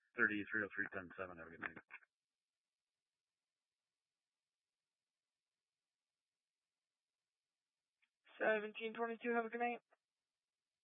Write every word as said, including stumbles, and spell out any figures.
thirty, three oh three, ten seven. Have a good night. seventeen twenty-two, have a good night.